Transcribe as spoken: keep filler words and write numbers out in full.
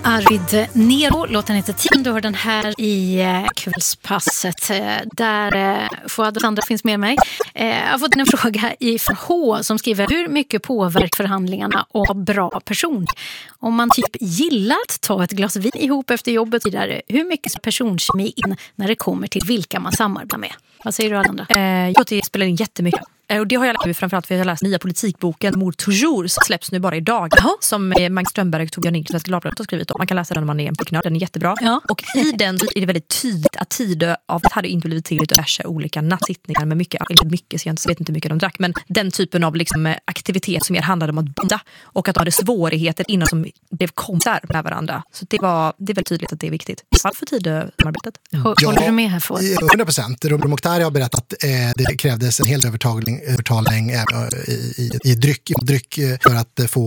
Arvid Nero, låten heter Tiden. Du har den här i eh, kvällspasset eh, där eh, Fouad och Sandra finns med mig. Eh, jag har fått en fråga ifrån H som skriver: hur mycket påverkar förhandlingarna och ha bra person? Om man typ gillar att ta ett glas vin ihop efter jobbet vidare, hur mycket personkemi in när det kommer till vilka man samarbetar med? Vad säger du, Alanda? Eh, jag tror det spelar in jättemycket. Och det har jag lärt framförallt för att jag har läst nya politikboken Mord toujours, som släpps nu bara idag. Jaha. Som eh, Magnus Strömberg och Torbjörn Nilsson Svenska Dagbladet har skrivit om. Man kan läsa den om man är en boknörd, den är jättebra. Ja. Och i den är det väldigt tydligt att Tidö av det hade inte blivit till diverse olika nattsittningar med mycket, inte mycket, så jag vet inte mycket de drack, men den typen av liksom, aktivitet som mer handlade om att bonda och att de hade svårigheter innan som blev kompisar med varandra. Så det, var, det är väldigt tydligt att det är viktigt. Varför Tidö-samarbetet? Håller ja, du med här för? hundra procent. Robert Mokhtari har berättat att eh, det krävdes en hel övertalning, övertalning i, i, i dryck, dryck för att få